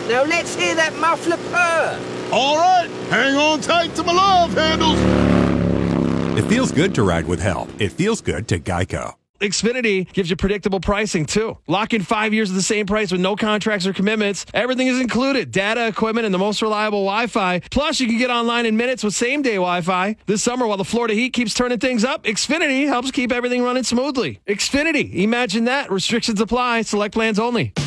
Now let's hear that muffler purr. All right, hang on tight to my love handles. It feels good to ride with help. It feels good to Geico. Xfinity gives you predictable pricing, too. Lock in 5 years of the same price with no contracts or commitments. Everything is included. Data, equipment, and the most reliable Wi-Fi. Plus, you can get online in minutes with same-day Wi-Fi. This summer, while the Florida heat keeps turning things up, Xfinity helps keep everything running smoothly. Xfinity. Imagine that. Restrictions apply. Select plans only.